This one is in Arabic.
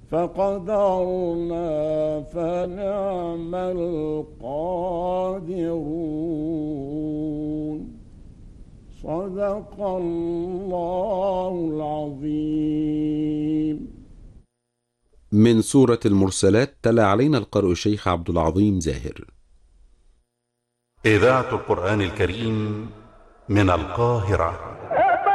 فقدرنا فنعم القادرون. صدق الله العظيم. من سورة المرسلات تلا علينا القارئ الشيخ عبد العظيم زاهر. إذاعة القرآن الكريم من القاهرة.